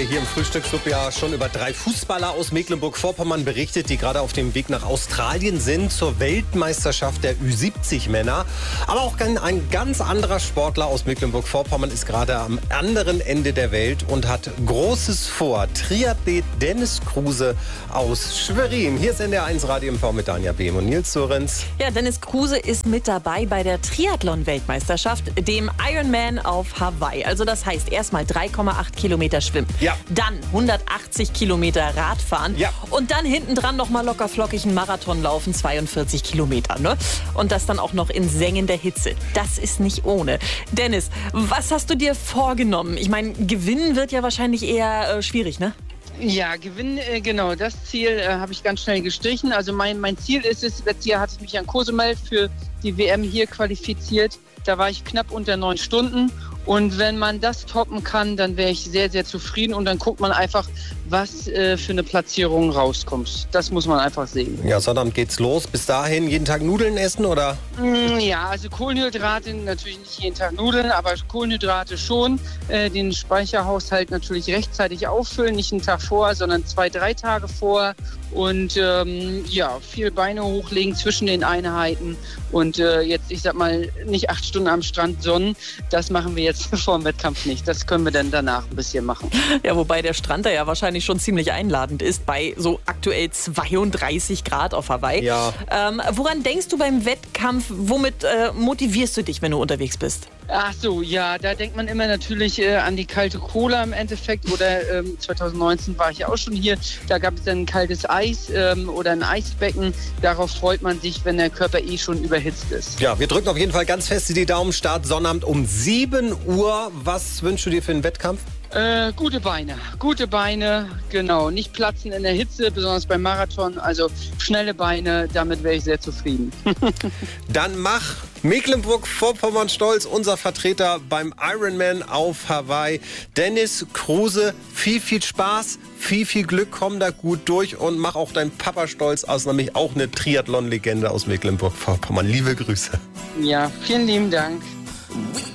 hier im Frühstücksclub ja schon über 3 Fußballer aus Mecklenburg-Vorpommern berichtet, die gerade auf dem Weg nach Australien sind zur Weltmeisterschaft der Ü70-Männer. Aber auch ein ganz anderer Sportler aus Mecklenburg-Vorpommern ist gerade am anderen Ende der Welt und hat Großes vor. Triathlet Dennis Kruse aus Schwerin. Hier ist NDR1 Radio MV mit Danja Behm und Nils Sorenz. Ja, Dennis Kruse ist mit dabei bei der Triathlon-Weltmeisterschaft, dem Ironman auf Hawaii. Also das heißt erstmal 3,8 Kilometer schwimmen, Ja. dann 180 Kilometer Radfahren Ja. und dann hinten dran nochmal locker flockig einen Marathon laufen, 42 Kilometer. Ne? Und das dann auch noch in sengender Hitze. Das ist nicht ohne. Dennis, was hast du dir vorgenommen? Ich meine, gewinnen wird ja wahrscheinlich eher schwierig, ne? Ja, gewinnen, genau. Das Ziel habe ich ganz schnell gestrichen. Also mein Ziel ist es, letztes Jahr hatte ich mich an Cozumel für die WM hier qualifiziert. Da war ich knapp unter 9 Stunden. Und wenn man das toppen kann, dann wäre ich sehr, sehr zufrieden. Und dann guckt man einfach, was für eine Platzierung rauskommt. Das muss man einfach sehen. Ja, Sonnabend geht's los. Bis dahin jeden Tag Nudeln essen, oder? Ja, also Kohlenhydrate, natürlich nicht jeden Tag Nudeln, aber Kohlenhydrate schon. Den Speicherhaushalt natürlich rechtzeitig auffüllen, nicht einen Tag vor, sondern 2-3 Tage vor. Und ja, viel Beine hochlegen zwischen den Einheiten. Und jetzt, ich sag mal, nicht 8 Stunden am Strand sonnen. Das machen wir jetzt vor dem Wettkampf nicht. Das können wir dann danach ein bisschen machen. Ja, wobei der Strand da ja wahrscheinlich schon ziemlich einladend ist, bei so aktuell 32 Grad auf Hawaii. Ja. Woran denkst du beim Wettkampf? Womit motivierst du dich, wenn du unterwegs bist? Ach so, ja, da denkt man immer natürlich an die kalte Cola im Endeffekt. Oder 2019 war ich ja auch schon hier. Da gab es dann ein kaltes Eis oder ein Eisbecken. Darauf freut man sich, wenn der Körper schon überhitzt ist. Ja, wir drücken auf jeden Fall ganz fest die Daumen. Start Sonnabend um 7 Uhr. Was wünschst du dir für den Wettkampf? Gute Beine, genau. Nicht platzen in der Hitze, besonders beim Marathon. Also schnelle Beine, damit wäre ich sehr zufrieden. Dann mach Mecklenburg-Vorpommern stolz, unser Vertreter beim Ironman auf Hawaii. Dennis Kruse, viel Spaß, viel Glück, komm da gut durch und mach auch deinen Papa stolz aus, nämlich auch eine Triathlon-Legende aus Mecklenburg-Vorpommern. Liebe Grüße. Ja, vielen lieben Dank.